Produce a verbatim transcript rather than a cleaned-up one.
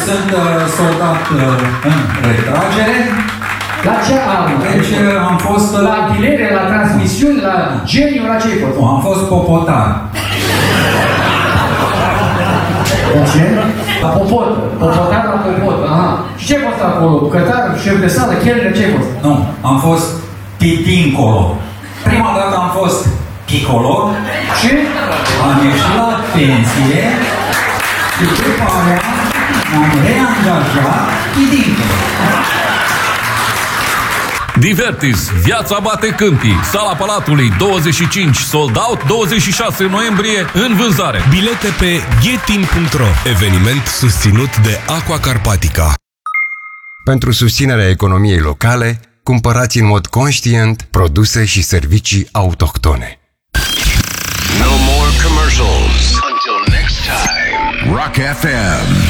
sunt uh, soldat uh, în retragere. La ce armă? Deci uh, am fost... Uh, la artilerie, la transmisiuni, la geniu, la ce ai fost? Am fost popotar. La ce? La popot. Popotar la popot, aha. Și ce ai fost acolo? Bucătar, șef de sală, chelner, ce ai fost? Nu, am fost titincolo. Prima dată am fost piccolo. Și? Am ieșit la pensie. Și după aia m-am reangajat titincolo. Divertis, viața bate câmpii. Sala Palatului, douăzeci și cinci, sold out, douăzeci și șase noiembrie, în vânzare. Bilete pe getin punct ro. Eveniment susținut de Aqua Carpatica. Pentru susținerea economiei locale, cumpărați în mod conștient produse și servicii autohtone. No more commercials. Until next time. Rock F M.